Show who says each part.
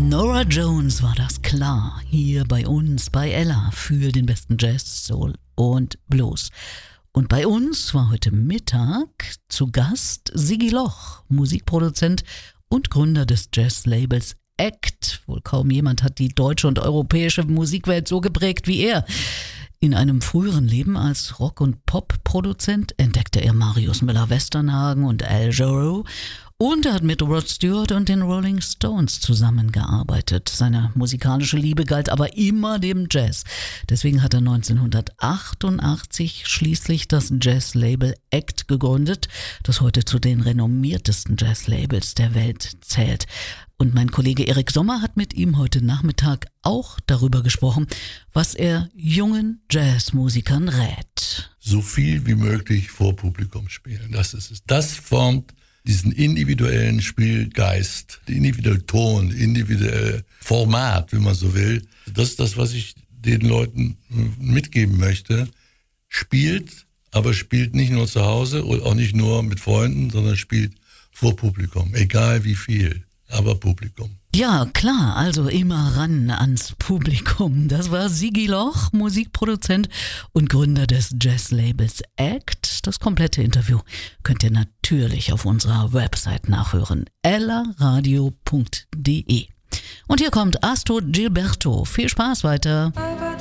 Speaker 1: Norah Jones war das, klar, hier bei uns, bei Ella, für den besten Jazz, Soul und Blues. Und bei uns war heute Mittag zu Gast Sigi Loch, Musikproduzent und Gründer des Jazzlabels ACT. Wohl kaum jemand hat die deutsche und europäische Musikwelt so geprägt wie er. In einem früheren Leben als Rock- und Pop-Produzent entdeckte er Marius Müller-Westernhagen und Al Jarreau und er hat mit Rod Stewart und den Rolling Stones zusammengearbeitet. Seine musikalische Liebe galt aber immer dem Jazz. Deswegen hat er 1988 schließlich das Jazzlabel ACT gegründet, das heute zu den renommiertesten Jazzlabels der Welt zählt. Und mein Kollege Erik Sommer hat mit ihm heute Nachmittag auch darüber gesprochen, was er jungen Jazzmusikern rät.
Speaker 2: So viel wie möglich vor Publikum spielen, das ist es. Das formt diesen individuellen Spielgeist, den individuellen Ton, individuelle Format, wenn man so will. Das ist das, was ich den Leuten mitgeben möchte. Spielt, aber spielt nicht nur zu Hause und auch nicht nur mit Freunden, sondern spielt vor Publikum, egal wie viel, aber Publikum.
Speaker 1: Ja, klar, also immer ran ans Publikum. Das war Sigi Loch, Musikproduzent und Gründer des Jazzlabels ACT. Das komplette Interview könnt ihr natürlich auf unserer Website nachhören, ellaradio.de. Und hier kommt Astor Gilberto. Viel Spaß weiter.